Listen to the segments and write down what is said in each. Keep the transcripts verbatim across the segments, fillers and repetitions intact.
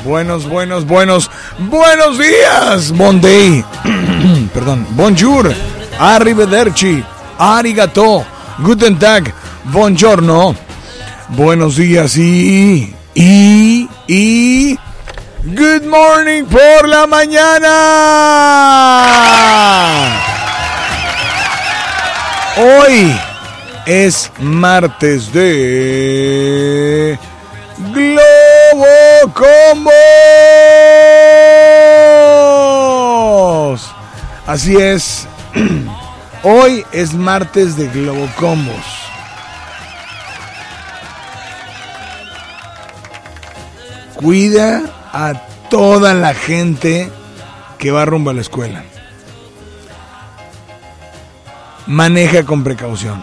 Buenos, buenos, buenos, buenos días. Bon day. Perdón. Bonjour. Arrivederci. Arigato. Guten Tag. Buongiorno. Buenos días y... Y... Y... Good morning por la mañana. Hoy es martes de Globo Combos. Así es. Hoy es martes de Globo Combos. Cuida a toda la gente que va rumbo a la escuela. Maneja con precaución.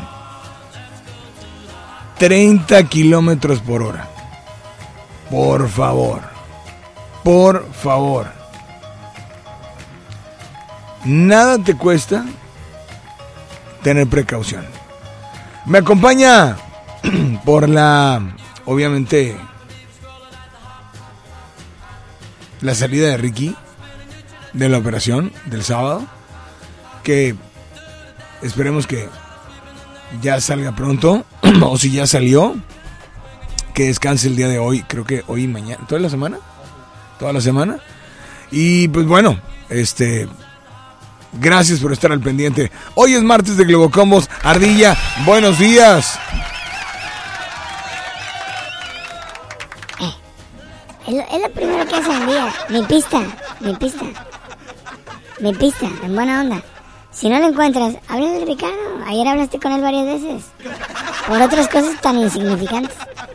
treinta kilómetros por hora. Por favor. Por favor. Nada te cuesta tener precaución. Me acompaña por la, obviamente, la salida de Ricky de la operación del sábado, que esperemos que ya salga pronto, o si ya salió, que descanse el día de hoy, creo que hoy y mañana, toda la semana, toda la semana, y pues bueno, este, gracias por estar al pendiente. Hoy es martes de Globo Combos. Ardilla, buenos días. Es lo, es lo primero que hace el día. Mi pista, mi pista. Mi pista, en buena onda. Si no lo encuentras, háblale de Ricardo. Ayer hablaste con él varias veces. Por otras cosas tan insignificantes.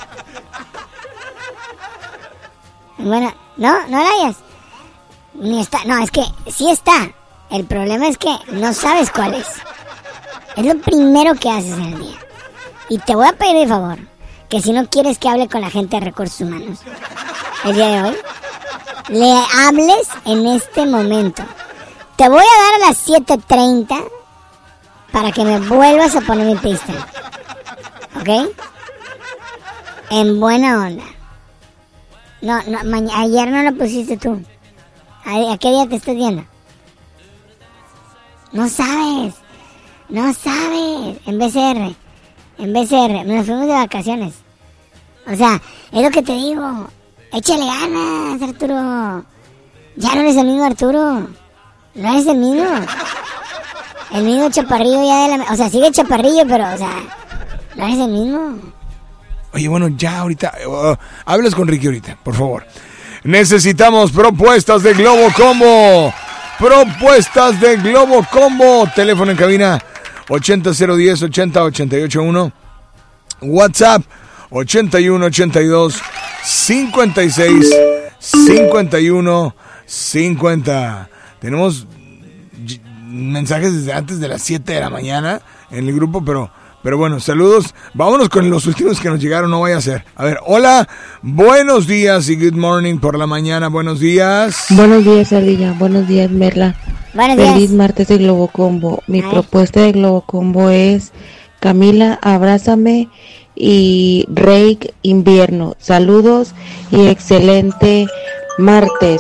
Bueno, no, no la hayas. Ni está, no, es que sí está. El problema es que no sabes cuál es. Es lo primero que haces en el día. Y te voy a pedir de favor que si no quieres que hable con la gente de recursos humanos el día de hoy, le hables en este momento. Te voy a dar a las siete treinta para que me vuelvas a poner mi pista. ¿Ok? En buena onda. No, no, ma- ayer no lo pusiste tú. ¿A, a qué día te estás viendo? No sabes. No sabes. En B C R. En B C R. Nos fuimos de vacaciones. O sea, es lo que te digo. Échale ganas, Arturo. Ya no eres el mismo Arturo. No eres el mismo. El mismo chaparrillo ya de la... O sea, sigue chaparrillo, pero, o sea, no eres el mismo. Oye, bueno, ya ahorita... Uh, hablas con Ricky ahorita, por favor. Necesitamos propuestas de Globo Combo. Propuestas de Globo Combo. Teléfono en cabina ochenta cero diez ochenta ochenta y ocho uno. WhatsApp ochenta y uno ochenta y dos cincuenta y seis cincuenta y uno cincuenta. Tenemos mensajes desde antes de las siete de la mañana en el grupo, pero, pero bueno, saludos. Vámonos con los últimos que nos llegaron, no vaya a ser. A ver, hola, buenos días y good morning por la mañana, buenos días. Buenos días, Ardilla, buenos días, Merla. Buenos Feliz días. martes de Globo Combo. Mi Ay. propuesta de Globo Combo es Camila, abrázame y Rey Invierno. Saludos y excelente martes.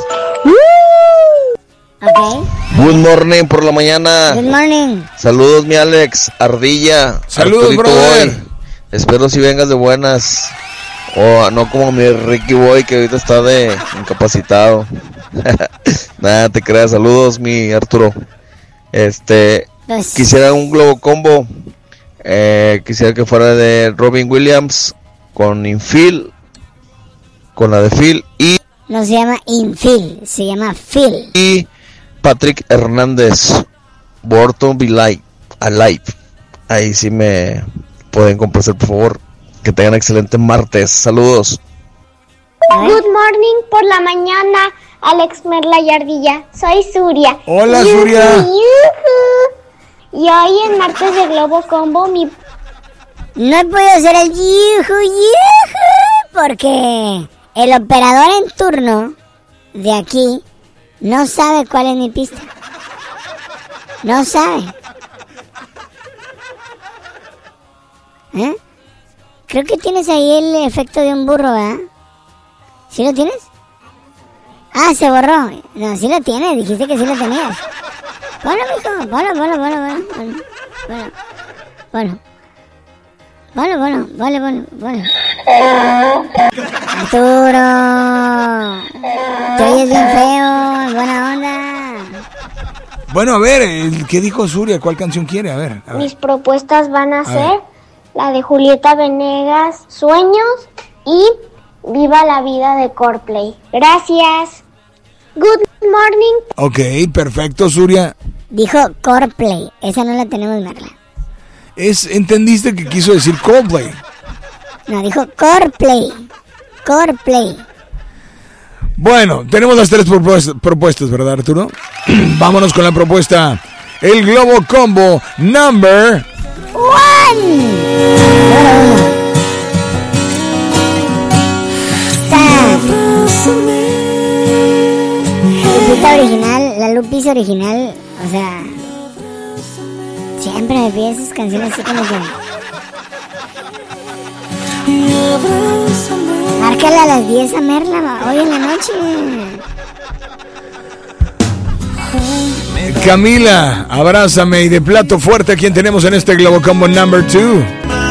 Ok. Good morning por la mañana. Good morning. Saludos, mi Alex, Ardilla. Saludos, Arturito brother. Boy. Espero si vengas de buenas. O no como mi Ricky Boy que ahorita está de incapacitado. Nada, te creas. Saludos, mi Arturo. Este, Pues, quisiera un Globo Combo. Eh, quisiera que fuera de Robin Williams con Infield, con la de Phil y, no se llama Infield, se llama Phil. y Patrick Hernández, Born to Be Alive. Alive. Ahí sí me pueden complacer, por favor. Que tengan excelente martes. Saludos. Good morning por la mañana, Alex, Merla y Ardilla. Soy Suria. Hola, Yujú, Suria. yujú. Y hoy en martes de Globo Combo mi... No he podido hacer el yuju yuju porque el operador en turno de aquí no sabe cuál es mi pista. No sabe. ¿Eh? Creo que tienes ahí el efecto de un burro, ¿verdad? ¿Sí lo tienes? Ah, se borró. No, sí la tienes, dijiste que sí la tenías. Ponlo, mijo, ponlo, ponlo, ponlo, ponlo, ponlo, ponlo, ponlo, ponlo, ponlo, ponlo, ponlo. Arturo, te oyes bien feo, buena onda. Bueno, a ver, ¿qué dijo Surya? ¿Cuál canción quiere? A ver, a ver. Mis propuestas van a, A ser ver. la de Julieta Venegas, Sueños, y Viva la Vida de Coldplay. Gracias. Good morning. Ok, perfecto, Surya. Dijo Coldplay, esa no la tenemos, Marla. Es, ¿entendiste que quiso decir Coldplay? No, dijo Coldplay. Coldplay. Bueno, tenemos las tres propuestas, propuestas, ¿verdad, Arturo? Vámonos con la propuesta. El Globo Combo number One. Número uno. Lupita original, la Lupis original, o sea, siempre me pide esas canciones así como que... Márcala a las diez a Merla hoy en la noche. Camila, abrázame, y de plato fuerte, ¿a quién tenemos en este Globo Combo number two?